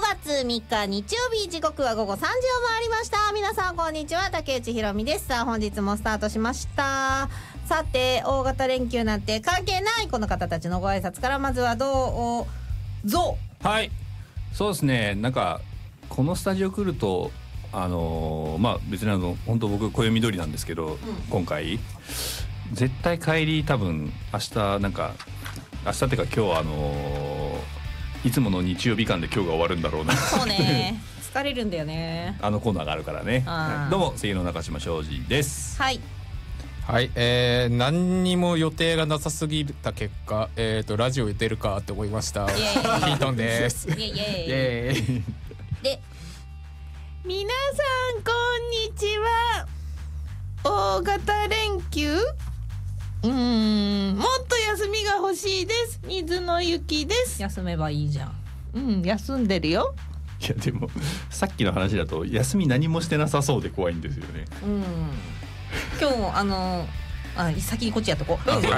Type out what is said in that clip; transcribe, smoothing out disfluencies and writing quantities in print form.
月3日日曜日、時刻は午後3時を回りました。皆さんこんにちは、竹内ひろみです。さあ本日もスタートしました。さて大型連休なんて関係ないこの方たちのご挨拶からまずはどうぞ。 はい、そうですね。なんかこのスタジオ来ると別に本当僕暦通りなんですけど、今回絶対帰り多分明日っていうか今日いつもの日曜日間で今日が終わるんだろうな。 そうね疲れるんだよね。 コーナーがあるからね。どうも声優の中島庄司です。 はいはい、何にも予定がなさすぎた結果、ラジオ出るかって思いました。ヒートンです。 イエイイエイで、皆さんこんにちは。大型連休もっと休みが欲しいです。水野ゆきです。休めばいいじゃん。休んでるよ。 いやでもさっきの話だと休み何もしてなさそうで怖いんですよね。 今日先にこっちやっとこう。 はい